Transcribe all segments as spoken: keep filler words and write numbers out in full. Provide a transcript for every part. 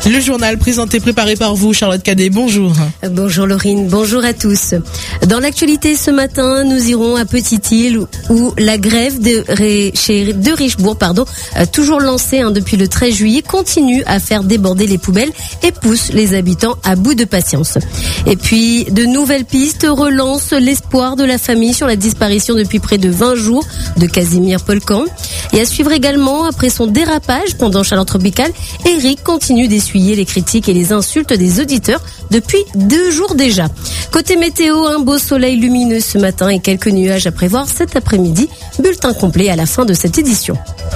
Le journal présenté, préparé par vous, Charlotte Cadet. Bonjour. Bonjour Laurine, bonjour à tous. Dans l'actualité ce matin, nous irons à Petite-Île où la grève de, chez de Richebourg, pardon, toujours lancée hein, depuis le treize juillet, continue à faire déborder les poubelles et pousse les habitants à bout de patience. Et puis, de nouvelles pistes relancent l'espoir de la famille sur la disparition depuis près de vingt jours de Casimir Polkan. Et à suivre également, après son dérapage pendant Chaleur Tropicale, Eric continue d'essuyer les critiques et les insultes des auditeurs depuis deux jours déjà. Côté météo, un beau soleil lumineux ce matin et quelques nuages à prévoir cet après-midi. Bulletin complet à la fin de cette édition.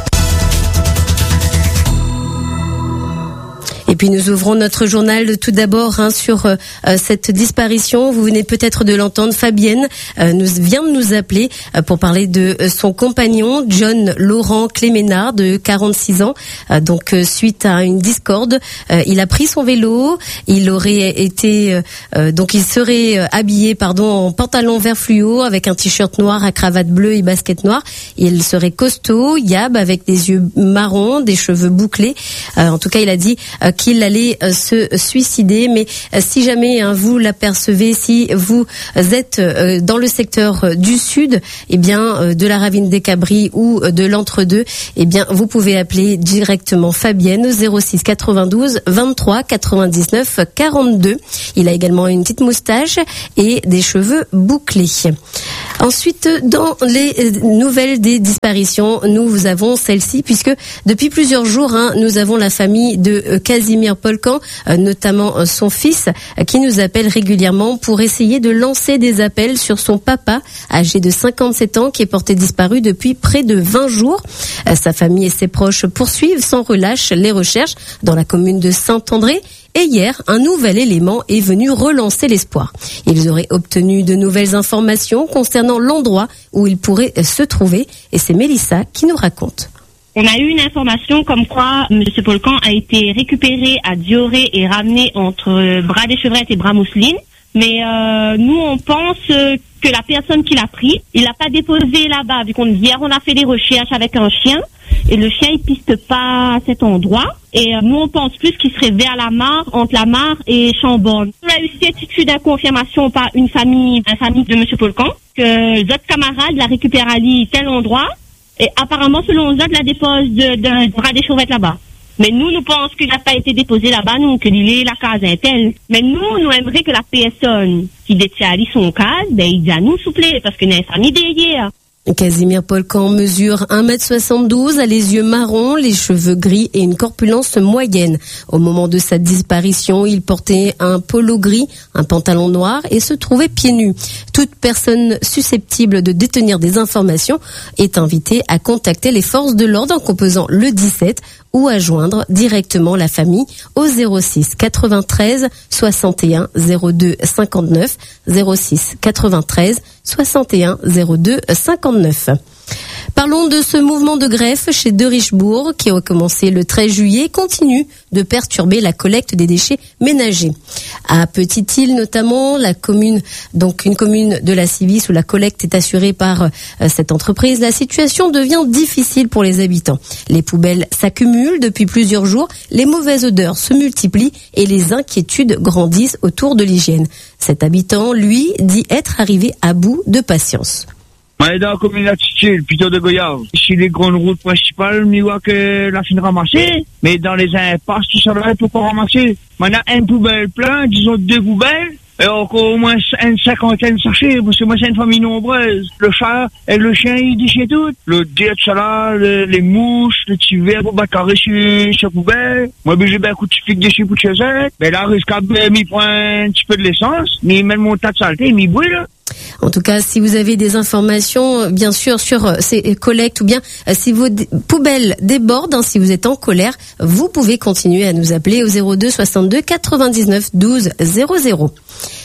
Et puis nous ouvrons notre journal tout d'abord hein, sur euh, cette disparition. Vous venez peut-être de l'entendre, Fabienne euh, nous vient de nous appeler euh, pour parler de euh, son compagnon John Laurent Cléménard de quarante-six ans. Euh, donc euh, suite à une discorde, euh, il a pris son vélo, il aurait été euh, donc il serait euh, habillé pardon en pantalon vert fluo avec un t-shirt noir à cravate bleue et basket noire. Il serait costaud, yab avec des yeux marrons, des cheveux bouclés. Euh, en tout cas, il a dit euh, qu'il allait euh, se suicider, mais euh, si jamais hein, vous l'apercevez, si vous êtes euh, dans le secteur euh, du sud, eh bien euh, de la ravine des Cabris ou euh, de l'entre-deux, eh bien vous pouvez appeler directement Fabienne au zéro six quatre-vingt-douze vingt-trois quatre-vingt-dix-neuf quarante-deux. Il a également une petite moustache et des cheveux bouclés. Ensuite, dans les nouvelles des disparitions, nous vous avons celle-ci, puisque depuis plusieurs jours, hein, nous avons la famille de euh, Casimir Polkan, euh, notamment euh, son fils, euh, qui nous appelle régulièrement pour essayer de lancer des appels sur son papa, âgé de cinquante-sept ans, qui est porté disparu depuis près de vingt jours. Euh, sa famille et ses proches poursuivent sans relâche les recherches dans la commune de Saint-André. Et hier, un nouvel élément est venu relancer l'espoir. Ils auraient obtenu de nouvelles informations concernant l'endroit où il pourrait se trouver. Et c'est Mélissa qui nous raconte. On a eu une information comme quoi M. Polkan a été récupéré à Dioré et ramené entre Bras des Chevrettes et Bras Mousseline. Mais euh, nous, on pense que la personne qui l'a pris, il l'a pas déposé là-bas. Vu qu'on hier, on a fait des recherches avec un chien. Et le chien, il piste pas à cet endroit. Et euh, nous, on pense plus qu'il serait vers la mare, entre la mare et Chambord. On a eu certitude de confirmation par une famille, une famille de M. Polkan, que d'autres camarades la récupèrent à tel endroit. Et apparemment, selon eux, la dépose de, de, de Bras des Chevrettes là-bas. Mais nous, nous pensons qu'il n'a pas été déposé là-bas, nous, qu'il est la case interne. Mais nous, nous aimerions que la personne qui détient son case, ben, il dit à nous souffler, parce qu'il y a une famille derrière. Casimir Polkan mesure un mètre soixante-douze, a les yeux marrons, les cheveux gris et une corpulence moyenne. Au moment de sa disparition, il portait un polo gris, un pantalon noir et se trouvait pieds nus. Toute personne susceptible de détenir des informations est invitée à contacter les forces de l'ordre en composant le dix-sept ou à joindre directement la famille au zéro six quatre-vingt-treize soixante et un zéro deux cinquante-neuf, zéro six quatre-vingt-treize soixante et un zéro deux cinquante-neuf. Parlons de ce mouvement de greffe chez de Richebourg qui a commencé le treize juillet et continue de perturber la collecte des déchets ménagers. À Petite-Île notamment, la commune, donc une commune de la Civis où la collecte est assurée par euh, cette entreprise, la situation devient difficile pour les habitants. Les poubelles s'accumulent depuis plusieurs jours, les mauvaises odeurs se multiplient et les inquiétudes grandissent autour de l'hygiène. Cet habitant, lui, dit être arrivé à bout de patience. On est dans la commune de Petite-Île, plutôt de Goyave. Sur les grandes routes principales, on voit que la fin de ramasser, mais dans les impasses, tout ça là, il ne peut pas ramasser. On a une poubelle plein, disons deux poubelles, et encore au moins une cinquantaine de sachets, parce que moi c'est une famille nombreuse. Le chat et le chien, ils déchirent tout. Le dé, tout ça là, le, les mouches, le petit verre pour battre sur sur poubelle. Moi, ben, j'ai bien un coup de flic dessus pour chez eux. Mais là, risque à m'y prendre un petit peu de l'essence, mais même mon tas de saleté, m'y brûle. En tout cas, si vous avez des informations, bien sûr, sur ces collectes ou bien si vos d- poubelles débordent, hein, si vous êtes en colère, vous pouvez continuer à nous appeler au zéro deux soixante-deux quatre-vingt-dix-neuf douze zéro zéro.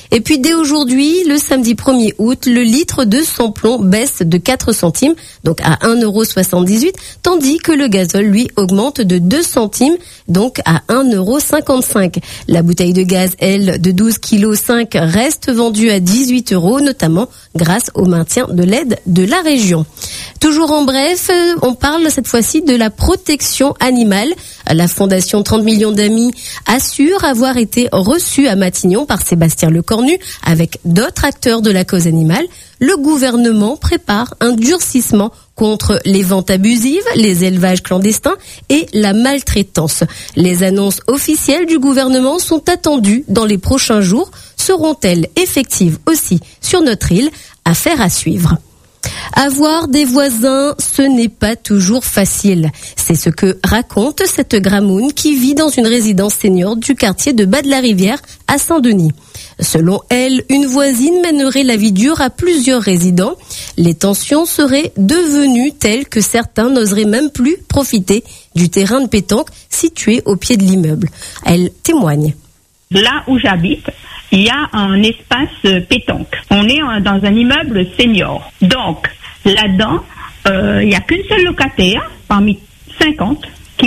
Et puis dès aujourd'hui, le samedi premier août, le litre de sans-plomb baisse de quatre centimes, donc à un euro soixante-dix-huit, tandis que le gazole, lui, augmente de deux centimes, donc à un euro cinquante-cinq. La bouteille de gaz, elle, de douze virgule cinq kilos, reste vendue à dix-huit euros, notamment grâce au maintien de l'aide de la région. Toujours en bref, on parle cette fois-ci de la protection animale. La fondation trente millions d'amis assure avoir été reçue à Matignon par Sébastien Lecornu avec d'autres acteurs de la cause animale. Le gouvernement prépare un durcissement contre les ventes abusives, les élevages clandestins et la maltraitance. Les annonces officielles du gouvernement sont attendues dans les prochains jours. Seront-elles effectives aussi sur notre île? Affaire à suivre. Avoir des voisins, ce n'est pas toujours facile. C'est ce que raconte cette Gramoune qui vit dans une résidence senior du quartier de Bas-de-la-Rivière à Saint-Denis. Selon elle, une voisine mènerait la vie dure à plusieurs résidents. Les tensions seraient devenues telles que certains n'oseraient même plus profiter du terrain de pétanque situé au pied de l'immeuble. Elle témoigne. Là où j'habite, il y a un espace pétanque. On est dans un immeuble senior. Donc, là-dedans, euh, il n'y a qu'une seule locataire parmi cinquante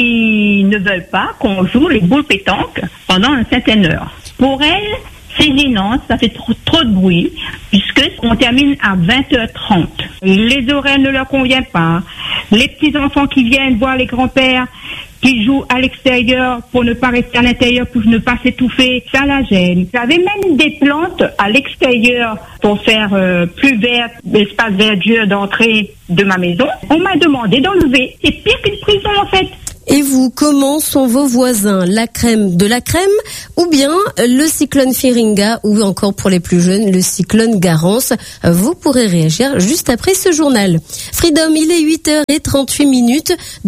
qui ne veulent pas qu'on joue les boules pétanque pendant une certaine heure. Pour elle, c'est gênant, ça fait trop, trop de bruit, puisque on termine à vingt heures trente. Les horaires ne leur conviennent pas. Les petits-enfants qui viennent voir les grands-pères qui jouent à l'extérieur pour ne pas rester à l'intérieur, pour ne pas s'étouffer, ça la gêne. J'avais même des plantes à l'extérieur pour faire euh, plus vert, l'espace verdure d'entrée de ma maison. On m'a demandé d'enlever. C'est pire qu'une prison en fait. Et vous, comment sont vos voisins? La crème de la crème ou bien le cyclone Firinga ou encore pour les plus jeunes, le cyclone Garance? Vous pourrez réagir juste après ce journal. Freedom, il est huit heures trente-huit minutes.